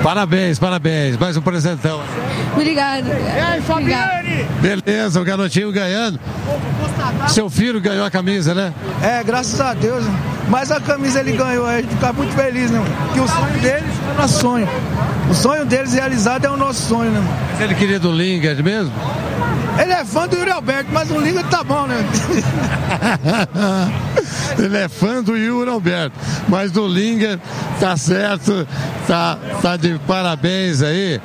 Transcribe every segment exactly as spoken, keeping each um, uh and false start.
Parabéns, parabéns. Mais um presentão. Obrigado. E aí, Fabiane? Beleza, o garotinho ganhando. Seu filho ganhou a camisa, né? É, graças a Deus. Mas a camisa ele ganhou, a gente fica muito feliz, né? Que o sonho deles é o nosso sonho. O sonho deles realizado é o nosso sonho, né? Mas ele queria do Lingard mesmo? Ele é fã do Yuri Alberto, mas o Lingard tá bom, né? Ele é fã do Yuri Alberto, mas do Lingard tá certo, tá, tá de parabéns aí.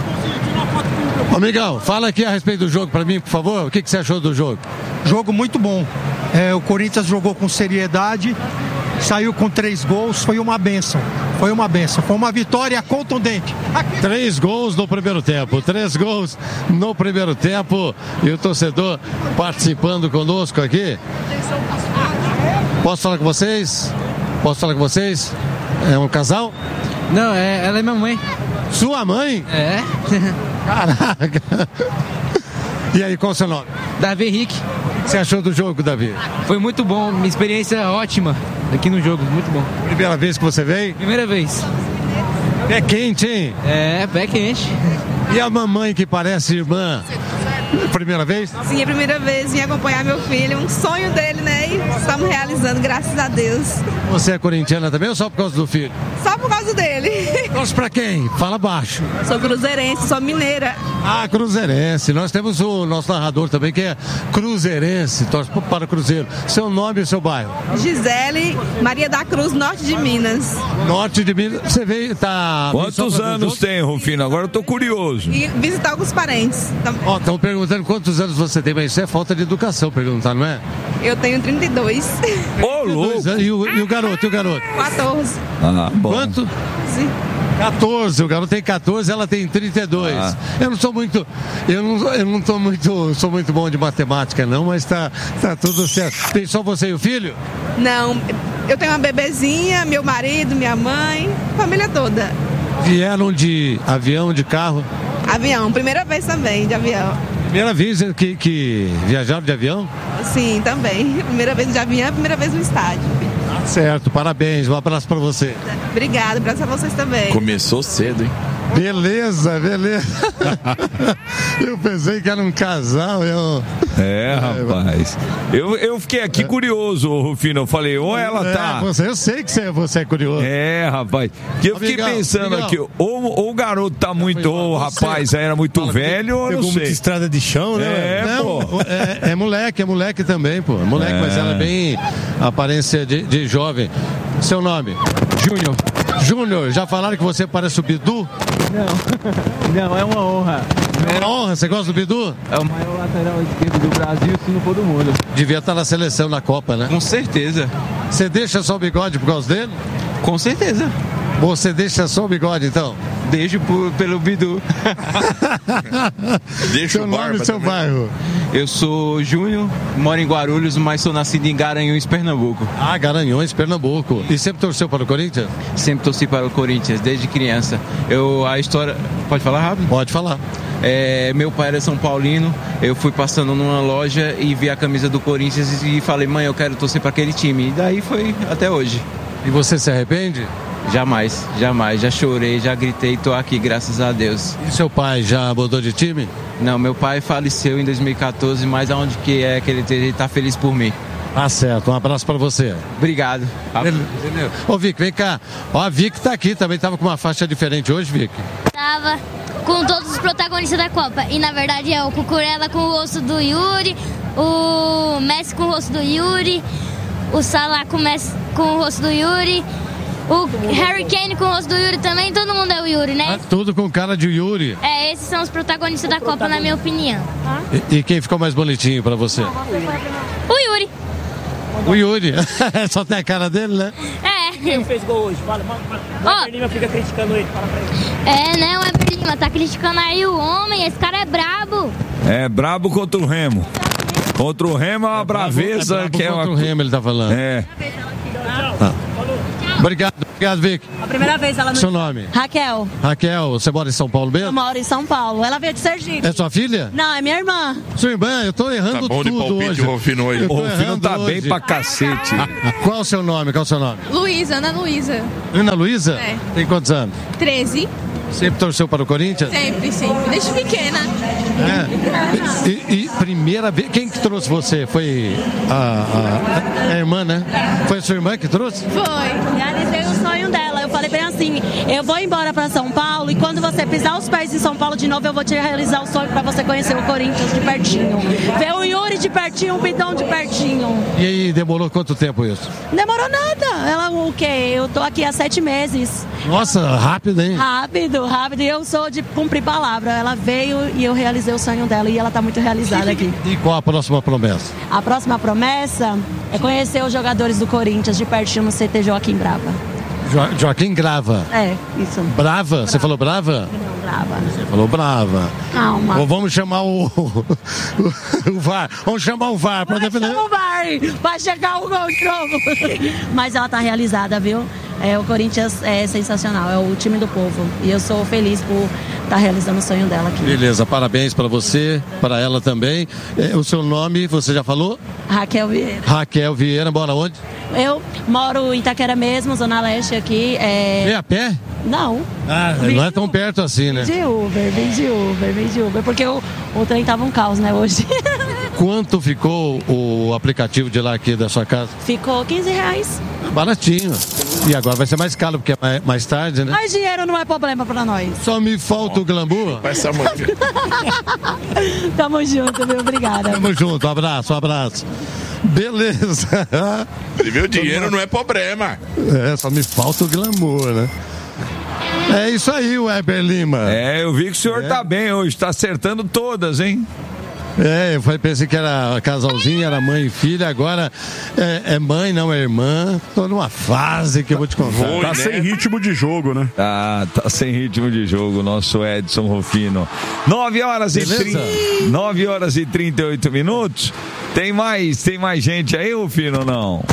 Ô, Miguel, fala aqui a respeito do jogo pra mim, por favor. O que, que você achou do jogo? Jogo muito bom. É, o Corinthians jogou com seriedade, saiu com três gols, foi uma bênção. Foi uma bênção, foi uma vitória contundente. Aqui... Três gols no primeiro tempo, três gols no primeiro tempo. E o torcedor participando conosco aqui. Posso falar com vocês? Posso falar com vocês? É um casal? Não, é, ela é minha mãe. Sua mãe? É. Caraca. E aí, qual é o seu nome? Davi Henrique. O que você achou do jogo, Davi? Foi muito bom, minha experiência ótima aqui no jogo, muito bom. Primeira vez que você veio? Primeira vez. Pé quente, hein? É, pé quente. E a mamãe que parece irmã? Primeira vez? Sim, é a primeira vez. Vim acompanhar meu filho, um sonho dele, né? E estamos realizando, graças a Deus. Você é corintiana também ou só por causa do filho? Só por causa dele. Torce pra quem? Fala baixo. Sou cruzeirense, sou mineira. Ah, cruzeirense. Nós temos o nosso narrador também, que é cruzeirense, torce para o Cruzeiro. Seu nome e seu bairro? Gisele Maria da Cruz, norte de Minas. Norte de Minas. Você veio, tá... Quantos anos tem, Rufino? Agora eu tô curioso. E visitar alguns parentes. Ó, estão perguntando quantos anos você tem, mas isso é falta de educação perguntar, não é? Eu tenho trinta e dois. Ô, louco! E o, e o garoto, e o garoto? quatorze. Ah, bom. Quanto? Sim. quatorze, o garoto tem quatorze, ela tem trinta e dois. Ah. Eu não sou muito, eu não, eu não tô muito, sou muito bom de matemática não, mas tá, tá tudo certo. Tem só você e o filho? Não, eu tenho uma bebezinha, meu marido, minha mãe, família toda. Vieram de avião, de carro? Avião, primeira vez também de avião. Primeira vez que, que viajaram de avião? Sim, também. Primeira vez de avião, primeira vez no estádio. Certo, parabéns, um abraço pra você. Obrigada, abraço a vocês também. Começou cedo, hein? Beleza, beleza. Eu pensei que era um casal. Eu... É, rapaz. Eu, eu fiquei aqui curioso, Rufino. Eu falei, ou ela tá. É, você, eu sei que você, você é curioso. É, rapaz. Que eu fiquei Amigão, pensando Amigão. aqui, ou, ou o garoto tá muito, ou o rapaz era muito Fala, velho, ou não sei. Muita estrada de chão, né? É, não, pô. É, é moleque, é moleque também, pô. Moleque, é. Mas ela é bem aparência de, de jovem. Seu nome? Júnior. Júnior, já falaram que você parece o Bidu? Não, não, é uma honra. É uma honra, você gosta do Bidu? É o maior lateral esquerdo do Brasil, se não for do mundo. Devia estar na seleção, na Copa, né? Com certeza. Você deixa só o bigode por causa dele? Com certeza. Você deixa só o bigode, então? Deixo por, pelo Bidu. Deixa seu o nome e seu também. bairro? Eu sou Júnior, moro em Guarulhos, mas sou nascido em Garanhuns, Pernambuco. Ah, Garanhuns, Pernambuco. E sempre torceu para o Corinthians? Sempre torci para o Corinthians, desde criança. Eu, a história... Pode falar rápido? Pode falar. É, meu pai era São Paulino, eu fui passando numa loja e vi a camisa do Corinthians e falei, mãe, eu quero torcer para aquele time. E daí foi até hoje. E você se arrepende? Jamais, jamais. Já chorei, já gritei, tô aqui, graças a Deus. E seu pai já mudou de time? Não, meu pai faleceu em dois mil e quatorze, mas aonde que é que ele, ele tá feliz por mim. Tá certo, um abraço pra você. Obrigado. Beleza. Ô Vic, vem cá. Ó, a Vic tá aqui, também tava com uma faixa diferente hoje, Vic? Tava com todos os protagonistas da Copa. E na verdade é o Cucurella com o rosto do Yuri, o Messi com o rosto do Yuri, o Salah com, Messi, com o rosto do Yuri, o Harry Kane com o rosto do Yuri também, todo mundo é o Yuri, né? Ah, tudo com cara de Yuri. É, esses são os protagonistas da Copa, na minha opinião. E, e quem ficou mais bonitinho pra você? O Yuri. O Yuri. Só tem a cara dele, né? É. Quem fez gol hoje? Fala, fala, fala. O Eber Lima fica criticando ele, fala pra ele. É, né, o Eber Lima tá criticando aí o homem, esse cara é brabo. É, brabo contra o Remo. Contra o Remo é uma braveza, é brabo que é uma... Contra o Remo ele tá falando. É. Tá. Obrigado, obrigado, Vic. A primeira vez ela não... Seu nome? Raquel. Raquel, você mora em São Paulo mesmo? Eu moro em São Paulo. Ela veio de Sergipe. É sua filha? Não, é minha irmã. Sua irmã, eu tô errando tá bom tudo de palpite, hoje. O Rufino hoje. O Rufino tá hoje. bem pra cacete. Qual o seu nome? Qual o seu nome? Luísa, Ana Luísa. Ana Luísa? É. Tem quantos anos? treze. Sempre torceu para o Corinthians? Sempre, sempre. Desde pequena. É. E, e primeira vez, quem que trouxe você? Foi a, a, a irmã, né? Foi a sua irmã que trouxe? Foi. Realizei o sonho dela. Eu falei bem assim, eu vou embora para São Paulo e quando você pisar os pés em São Paulo de novo, eu vou te realizar o sonho para você conhecer o Corinthians de pertinho. Ver o Yuri de pertinho, o Bidão de pertinho. E aí, demorou quanto tempo isso? Demorou nada. Ela, o quê? Eu tô aqui há sete meses. Nossa, rápido, hein? Rápido, rápido. E eu sou de cumprir palavra. Ela veio e eu realizei o sonho dela e ela tá muito realizada aqui. E qual a próxima promessa? A próxima promessa é conhecer os jogadores do Corinthians de pertinho no C T Joaquim Brava. Jo- Joaquim Grava. É, isso. Brava? Brava? Você falou brava? Não, Brava. Você falou brava. Calma. Ou vamos chamar o, o, o V A R. Vamos chamar o V A R para defender. Chama o V A R, vai chegar o gol de novo. Mas ela tá realizada, viu? É, o Corinthians é sensacional, é o time do povo. E eu sou feliz por estar realizando o sonho dela aqui. Beleza, parabéns para você, para ela também. É, o seu nome, você já falou? Raquel Vieira. Raquel Vieira, mora onde? Eu moro em Itaquera mesmo, Zona Leste aqui. É, é a pé? Não. Ah, vim não é tão perto assim, né? De Uber, vem de Uber, vem de Uber. Porque o, o trem tava um caos, né, hoje. Quanto ficou o aplicativo de lá aqui da sua casa? Ficou quinze reais. Baratinho. E agora vai ser mais caro, porque é mais, mais tarde, né? Mas dinheiro não é problema pra nós. Só me falta o glamour. Vai essa manga. Tamo junto, viu? Obrigada. Tamo junto, um abraço, um abraço. Beleza. E meu dinheiro não é problema. É, só me falta o glamour, né? É isso aí, Weber Lima. É, eu vi que o senhor é. tá bem hoje, tá acertando todas, hein? É, eu pensei que era casalzinho, era mãe e filha, agora é, é mãe, não é irmã. Tô numa fase que eu vou te contar. Foi, tá né? Sem ritmo de jogo, né? Ah, tá sem ritmo de jogo, o nosso Edson Rufino. nove horas e trinta, nove horas e trinta e oito minutos. Tem mais, tem mais gente aí, Rufino, ou não?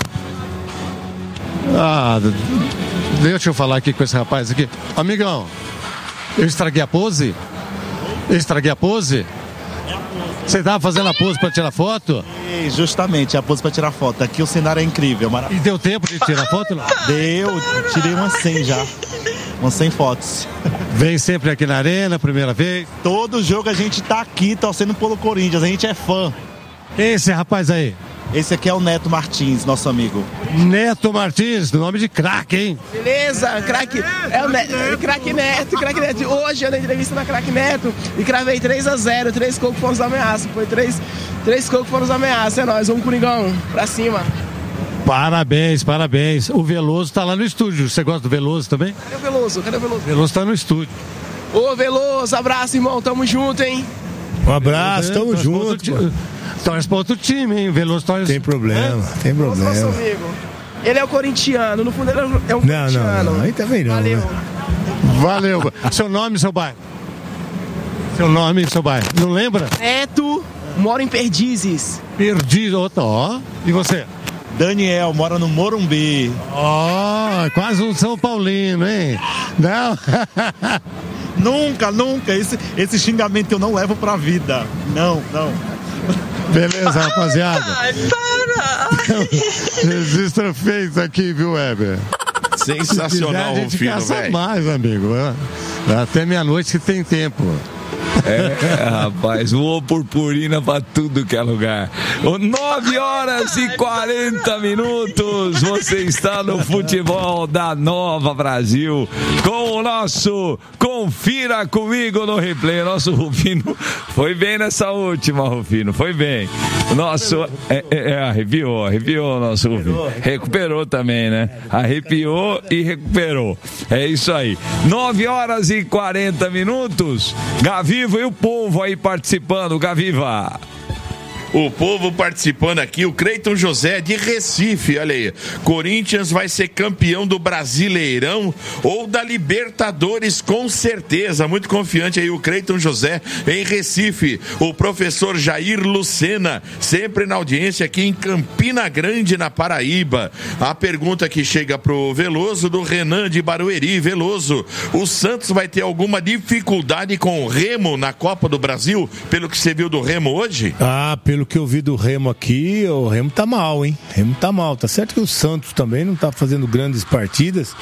Ah, deixa eu falar aqui com esse rapaz aqui. Amigão, eu estraguei a pose? Eu estraguei a pose? Você estava fazendo a pose para tirar foto? E justamente, a pose para tirar foto. Aqui o cenário é incrível, maravilhoso. E deu tempo de tirar foto? Não? Deu, tirei umas cem já. Umas cem fotos. Vem sempre aqui na arena, primeira vez? Todo jogo a gente tá aqui torcendo pelo Corinthians, a gente é fã. Esse rapaz aí? Esse aqui é o Neto Martins, nosso amigo. Neto Martins, nome de craque, hein? Beleza, craque. É o Neto, craque Neto, craque Neto. Hoje eu dei entrevista na craque Neto e cravei três a zero, três cocos foram os ameaças. Foi três, três cocos foram os ameaças. É nóis, vamos Coringão, pra cima. Parabéns, parabéns. O Veloso tá lá no estúdio. Você gosta do Veloso também? Cadê o Veloso? Cadê o Veloso? O Veloso tá no estúdio. Ô, Veloso, abraço, irmão. Tamo junto, hein? Um abraço, tamo junto. Torce para outro time, hein? Veloso torce. Tem problema, é? tem problema. Nosso amigo. Ele é o corintiano, no fundo ele é um não, corintiano. Não, não, aí também não. Valeu. Né? Valeu. Seu nome e seu bairro? Seu nome e seu bairro. Não lembra? Neto, moro em Perdizes. Perdizes, ó. E você? Daniel, mora no Morumbi. Ó, oh, quase um São Paulino, hein? Não? Nunca, nunca. Esse, esse xingamento eu não levo pra vida. Não, não. Beleza, rapaziada. Ai, para! Registro feito aqui, viu, Weber? Sensacional, o filho, velho. Mais, amigo. Até meia-noite que tem tempo. É, rapaz, voou purpurina pra tudo que é lugar. nove horas e quarenta minutos. Você está no futebol da Nova Brasil com o nosso Confira Comigo no Replay. Nosso Rufino foi bem nessa última, Rufino. Foi bem. O nosso. É, é, é, arrepiou, arrepiou o nosso Rufino. Recuperou também, né? Arrepiou e recuperou. É isso aí. nove horas e quarenta minutos. Gaviva e o povo aí participando, Gaviva. O povo participando aqui, o Cleiton José de Recife, olha aí. Corinthians vai ser campeão do Brasileirão ou da Libertadores, com certeza. Muito confiante aí o Cleiton José em Recife. O professor Jair Lucena, sempre na audiência aqui em Campina Grande, na Paraíba. A pergunta que chega pro Veloso, do Renan de Barueri. Veloso, o Santos vai ter alguma dificuldade com o Remo na Copa do Brasil, pelo que você viu do Remo hoje? Ah, pelo Pelo que eu vi do Remo aqui, o Remo tá mal, hein? O Remo tá mal. Tá certo que o Santos também não tá fazendo grandes partidas,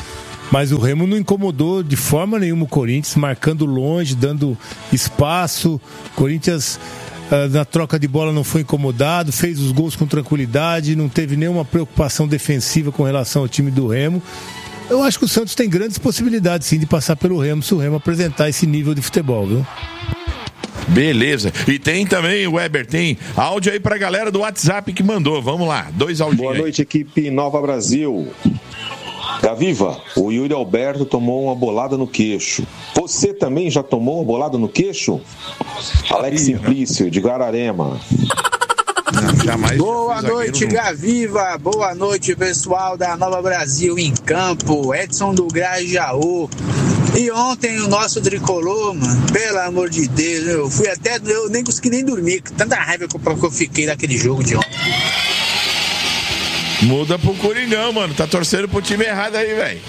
Mas o Remo não incomodou de forma nenhuma o Corinthians, marcando longe, dando espaço. Corinthians, uh, na troca de bola, não foi incomodado, fez os gols com tranquilidade, não teve nenhuma preocupação defensiva com relação ao time do Remo. Eu acho que o Santos tem grandes possibilidades, sim, de passar pelo Remo, se o Remo apresentar esse nível de futebol, viu? Beleza. E tem também, Weber, tem áudio aí pra galera do WhatsApp que mandou. Vamos lá, dois áudios. Boa noite, equipe Nova Brasil. Gaviva, o Yuri Alberto tomou uma bolada no queixo. Você também já tomou uma bolada no queixo? Alex Simplício, de Guararema. Jamais Boa noite, Gaviva. Boa noite, pessoal da Nova Brasil em campo. Edson do Grajaú. E ontem o nosso tricolor, mano, pelo amor de Deus, eu fui até, eu nem consegui nem dormir, tanta raiva que eu fiquei daquele jogo de ontem. Muda pro Coringão, mano, tá torcendo pro time errado aí, velho.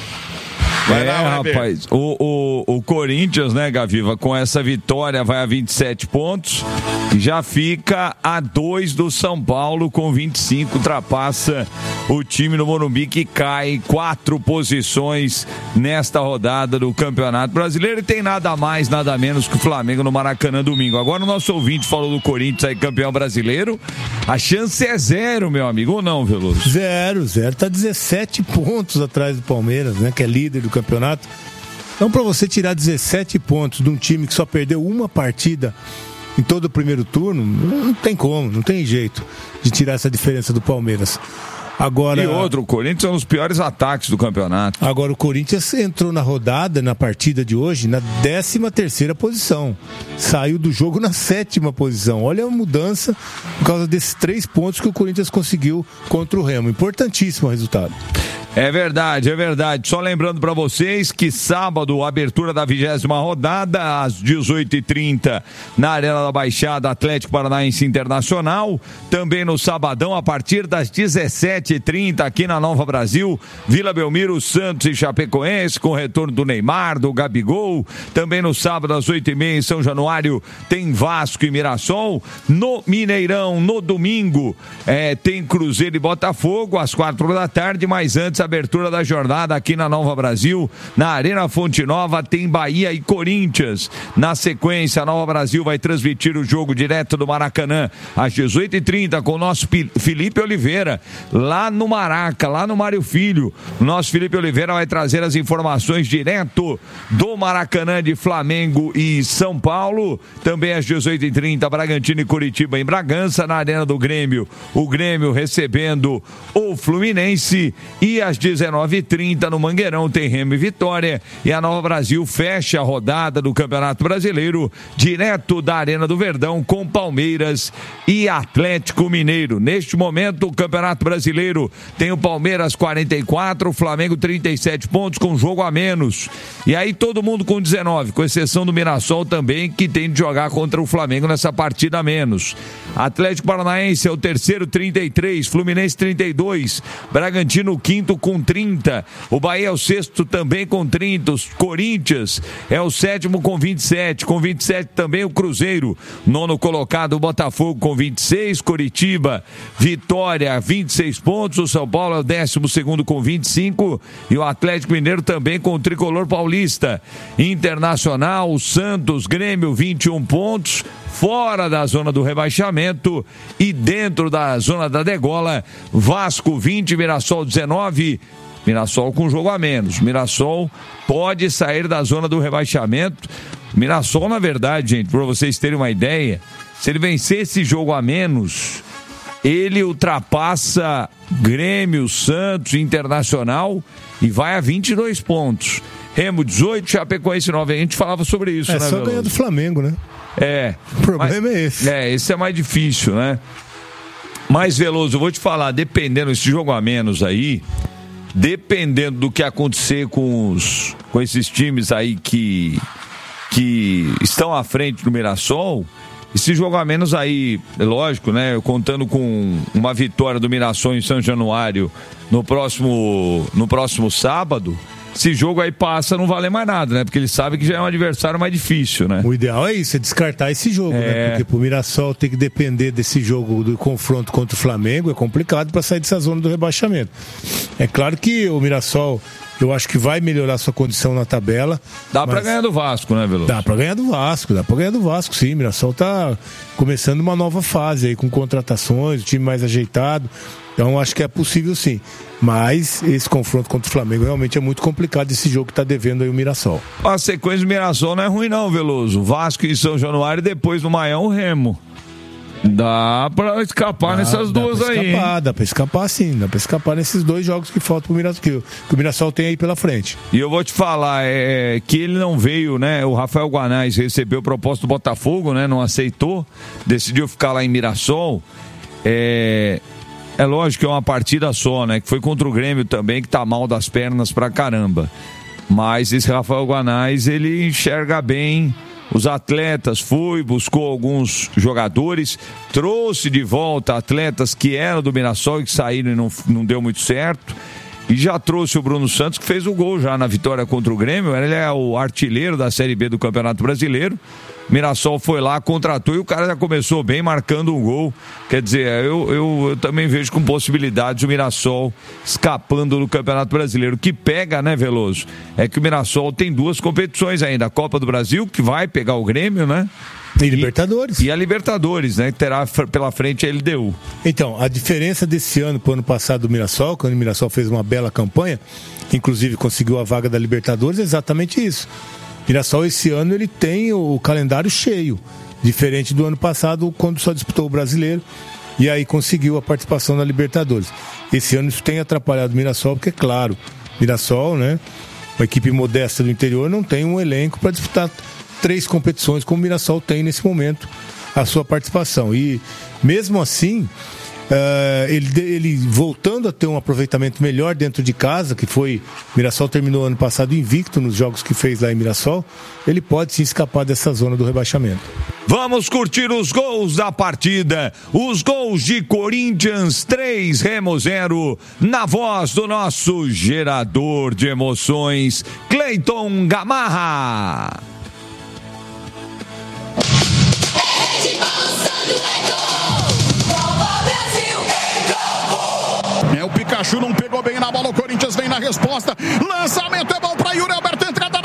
É, lá, rapaz, o, o, o Corinthians, né, Gaviva, com essa vitória vai a vinte e sete pontos, já fica a dois do São Paulo com vinte e cinco, ultrapassa o time do Morumbi, que cai quatro posições nesta rodada do Campeonato Brasileiro, e tem nada mais, nada menos que o Flamengo no Maracanã domingo. Agora o nosso ouvinte falou do Corinthians aí, campeão brasileiro, a chance é zero, meu amigo, ou não, Veloso? Zero, zero, tá dezessete pontos atrás do Palmeiras, né, que é líder do campeonato. Então, para você tirar dezessete pontos de um time que só perdeu uma partida em todo o primeiro turno, não tem como, não tem jeito de tirar essa diferença do Palmeiras. Agora, e outro, o Corinthians é um dos piores ataques do campeonato. Agora o Corinthians entrou na rodada, na partida de hoje, na décima terceira posição. Saiu do jogo na sétima posição. Olha a mudança por causa desses três pontos que o Corinthians conseguiu contra o Remo. Importantíssimo o resultado. É verdade, é verdade. Só lembrando para vocês que sábado, abertura da vigésima rodada, às dezoito e trinta, na Arena da Baixada, Atlético Paranaense Internacional. Também no sabadão, a partir das dezessete e trinta, aqui na Nova Brasil, Vila Belmiro, Santos e Chapecoense, com retorno do Neymar, do Gabigol. Também no sábado, às oito e meia, em São Januário, tem Vasco e Mirassol. No Mineirão, no domingo, é, tem Cruzeiro e Botafogo, às quatro da tarde, mas antes, a abertura da jornada aqui na Nova Brasil, na Arena Fonte Nova, tem Bahia e Corinthians. Na sequência, a Nova Brasil vai transmitir o jogo direto do Maracanã às dezoito e trinta com o nosso Felipe Oliveira, lá no Maraca, lá no Mário Filho. O nosso Felipe Oliveira vai trazer as informações direto do Maracanã de Flamengo e São Paulo. Também às dezoito e trinta, Bragantino e Curitiba em Bragança, na Arena do Grêmio, o Grêmio recebendo o Fluminense. E às dezenove e trinta no Mangueirão tem Remo e Vitória, e a Nova Brasil fecha a rodada do Campeonato Brasileiro direto da Arena do Verdão com Palmeiras e Atlético Mineiro. Neste momento o Campeonato Brasileiro tem o Palmeiras quarenta e quatro, o Flamengo trinta e sete pontos com jogo a menos, e aí todo mundo com dezenove, com exceção do Mirassol também, que tem de jogar contra o Flamengo nessa partida a menos. Atlético Paranaense é o terceiro, trinta e três, Fluminense trinta e dois, Bragantino quinto com trinta, o Bahia é o sexto também com trinta, o Corinthians é o sétimo com vinte e sete, com vinte e sete também o Cruzeiro, nono colocado o Botafogo com vinte e seis, Coritiba, Vitória vinte e seis pontos, o São Paulo é o décimo segundo com vinte e cinco, e o Atlético Mineiro também com o Tricolor Paulista. Internacional, o Santos, Grêmio vinte e um pontos, fora da zona do rebaixamento, e dentro da zona da degola, Vasco vinte, Mirassol dezenove, Mirassol com jogo a menos. Mirassol pode sair da zona do rebaixamento. Mirassol, na verdade, gente, para vocês terem uma ideia, se ele vencer esse jogo a menos, ele ultrapassa Grêmio, Santos, Internacional e vai a vinte e dois pontos. Remo dezoito, Chapecoense nove. A gente falava sobre isso, é, né, só Veloso? ganhar do Flamengo, né? É. O problema mas, é esse. É, esse é mais difícil, né? Mas, Veloso, eu vou te falar, dependendo desse jogo a menos aí, dependendo do que acontecer com, os, com esses times aí que, que estão à frente do Mirassol, esse jogo a menos aí, lógico, né? Contando com uma vitória do Mirassol em São Januário no próximo, no próximo sábado, esse jogo aí passa a não valer mais nada, né? Porque ele sabe que já é um adversário mais difícil, né? O ideal é isso, é descartar esse jogo, é... né? Porque pro Mirassol ter que depender desse jogo, do confronto contra o Flamengo, é complicado para sair dessa zona do rebaixamento. É claro que o Mirassol Eu acho que vai melhorar sua condição na tabela. Dá para ganhar do Vasco, né, Veloso? Dá para ganhar do Vasco, dá para ganhar do Vasco, sim. Mirassol tá começando uma nova fase aí, com contratações, o time mais ajeitado. Então acho que é possível sim. Mas esse confronto contra o Flamengo realmente é muito complicado, esse jogo que tá devendo aí o Mirassol. A sequência do Mirassol não é ruim não, Veloso. Vasco e São Januário, depois do Maião, o Remo. Dá pra escapar dá, nessas dá duas pra aí. Escapar, hein? dá pra escapar sim, dá pra escapar nesses dois jogos que faltam pro Mirassol, que, que o Mirassol tem aí pela frente. E eu vou te falar, é, que ele não veio, né? O Rafael Guanais recebeu proposta do Botafogo, né? Não aceitou, decidiu ficar lá em Mirassol. É, é lógico que é uma partida só, né? Que foi contra o Grêmio também, que tá mal das pernas pra caramba. Mas esse Rafael Guanais, ele enxerga bem os atletas, foi, buscou alguns jogadores, trouxe de volta atletas que eram do Mirassol e que saíram e não, não deu muito certo. E já trouxe o Bruno Santos, que fez o gol já na vitória contra o Grêmio. Ele é o artilheiro da Série B do Campeonato Brasileiro. Mirassol foi lá, contratou e o cara já começou bem marcando um gol. Quer dizer, eu, eu, eu também vejo com possibilidades o Mirassol escapando do Campeonato Brasileiro. O que pega, né, Veloso, é que o Mirassol tem duas competições ainda. A Copa do Brasil, que vai pegar o Grêmio, né? E Libertadores. E, e a Libertadores, né? Que terá pela frente a L D U. Então, a diferença desse ano para o ano passado do Mirassol, quando o Mirassol fez uma bela campanha, inclusive conseguiu a vaga da Libertadores, é exatamente isso. Mirassol esse ano ele tem o calendário cheio, diferente do ano passado, quando só disputou o Brasileiro e aí conseguiu a participação na Libertadores. Esse ano isso tem atrapalhado o Mirassol, porque é claro, Mirassol, né, uma equipe modesta do interior, não tem um elenco para disputar três competições como o Mirassol tem nesse momento a sua participação. E mesmo assim, Uh, ele, ele voltando a ter um aproveitamento melhor dentro de casa, que foi, Mirassol terminou ano passado invicto nos jogos que fez lá em Mirassol, ele pode sim escapar dessa zona do rebaixamento. Vamos curtir os gols da partida, os gols de Corinthians três, Remo zero, na voz do nosso gerador de emoções, Cleiton Gamarra. É, o Pikachu não pegou bem na bola, o Corinthians vem na resposta, lançamento é bom para Yuri Alberto, entrada